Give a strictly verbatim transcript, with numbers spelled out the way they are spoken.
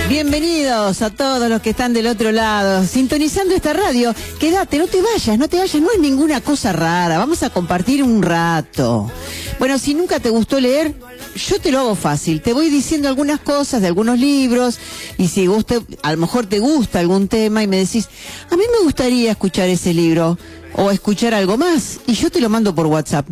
Bienvenidos a todos los que están del otro lado, sintonizando esta radio. Quédate, no te vayas, no te vayas, no es ninguna cosa rara, vamos a compartir un rato. Bueno, si nunca te gustó leer, yo te lo hago fácil, te voy diciendo algunas cosas de algunos libros, y si guste, a lo mejor te gusta algún tema y me decís, a mí me gustaría escuchar ese libro, o escuchar algo más, y yo te lo mando por WhatsApp.